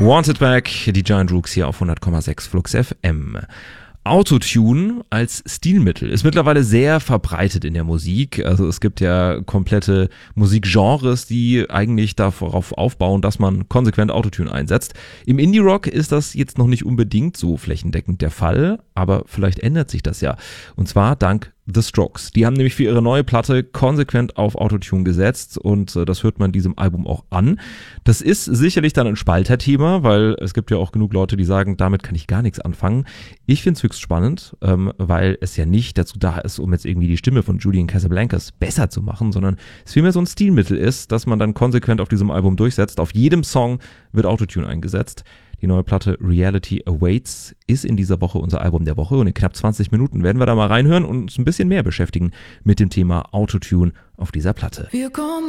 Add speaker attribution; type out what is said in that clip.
Speaker 1: Wanted Back, die Giant Rooks hier auf 100,6 Flux FM. Autotune als Stilmittel ist mittlerweile sehr verbreitet in der Musik. Also es gibt ja komplette Musikgenres, die eigentlich darauf aufbauen, dass man konsequent Autotune einsetzt. Im Indie-Rock ist das jetzt noch nicht unbedingt so flächendeckend der Fall, aber vielleicht ändert sich das ja. Und zwar dank The Strokes. Die haben nämlich für ihre neue Platte konsequent auf Autotune gesetzt und das hört man diesem Album auch an. Das ist sicherlich dann ein Spalterthema, weil es gibt ja auch genug Leute, die sagen, damit kann ich gar nichts anfangen. Ich finde es höchst spannend, weil es ja nicht dazu da ist, um jetzt irgendwie die Stimme von Julian Casablancas besser zu machen, sondern es vielmehr so ein Stilmittel ist, dass man dann konsequent auf diesem Album durchsetzt. Auf jedem Song wird Autotune eingesetzt. Die neue Platte Reality Awaits ist in dieser Woche unser Album der Woche und in knapp 20 Minuten werden wir da mal reinhören und uns ein bisschen mehr beschäftigen mit dem Thema Autotune auf dieser Platte.
Speaker 2: Wir kommen